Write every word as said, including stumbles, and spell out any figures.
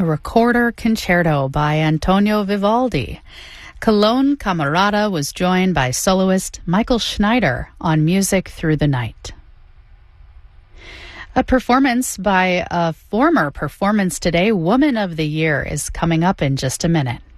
a recorder concerto by Antonio Vivaldi. Cologne Camerata was joined by soloist Michael Schneider on Music Through the Night. A performance by a former Performance Today Woman of the Year is coming up in just a minute.